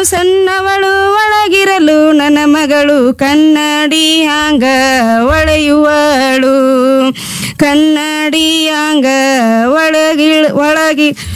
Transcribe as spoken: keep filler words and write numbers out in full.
ಸಣ್ಣವಳು ಒಳಗಿರಲು ನನ್ನ ಮಗಳು ಕನ್ನಡಿ ಹಂಗ ಒಳೆಯುವಳು ಕನ್ನಡಿ ಹಂಗ ಒಳಗಿ ಒಳಗಿ